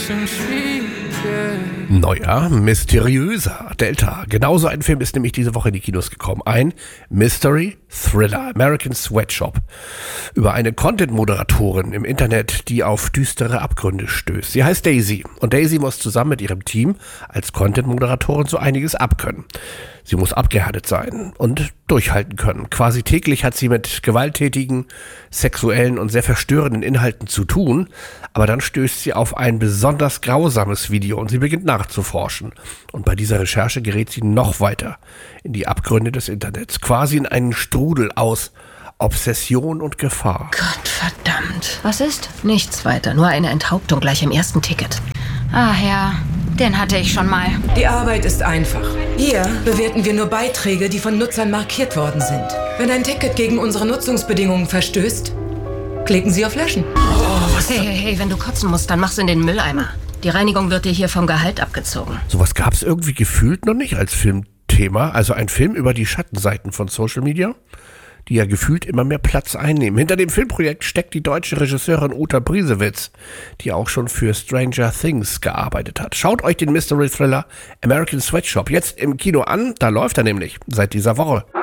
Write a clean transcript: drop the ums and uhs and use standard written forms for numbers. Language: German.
Neuer, mysteriöser Delta. Genauso ein Film ist nämlich diese Woche in die Kinos gekommen. Ein Mystery Thriller, American Sweatshop. Über eine Content-Moderatorin im Internet, die auf düstere Abgründe stößt. Sie heißt Daisy. Und Daisy muss zusammen mit ihrem Team als Content-Moderatorin so einiges abkönnen. Sie muss abgehärtet sein und durchhalten können. Quasi täglich hat sie mit gewalttätigen, sexuellen und sehr verstörenden Inhalten zu tun. Aber dann stößt sie auf ein besonders grausames Video und sie beginnt nachzuforschen. Und bei dieser Recherche gerät sie noch weiter in die Abgründe des Internets. Quasi in einen Strudel aus Obsession und Gefahr. Gott verdammt. Was ist? Nichts weiter, nur eine Enthauptung gleich im ersten Ticket. Ah ja, den hatte ich schon mal. Die Arbeit ist einfach. Hier bewerten wir nur Beiträge, die von Nutzern markiert worden sind. Wenn ein Ticket gegen unsere Nutzungsbedingungen verstößt, klicken Sie auf Löschen. Hey, wenn du kotzen musst, dann mach's in den Mülleimer. Die Reinigung wird dir hier vom Gehalt abgezogen. Sowas gab es irgendwie gefühlt noch nicht als Filmthema. Also ein Film über die Schattenseiten von Social Media, die ja gefühlt immer mehr Platz einnehmen. Hinter dem Filmprojekt steckt die deutsche Regisseurin Uta Briesewitz, die auch schon für Stranger Things gearbeitet hat. Schaut euch den Mystery Thriller American Sweatshop jetzt im Kino an, da läuft er nämlich seit dieser Woche.